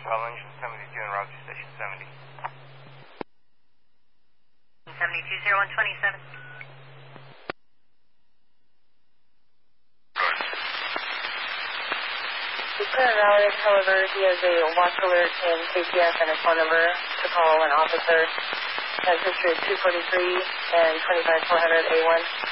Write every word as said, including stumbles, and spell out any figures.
Call engine seventy-two and route to station seventy. seventy-two zero one twenty-seven. Lieutenant Alex, however, he has a watch alert in K P F and a phone number to call an officer. His history is two forty-three and twenty-five four hundred A one.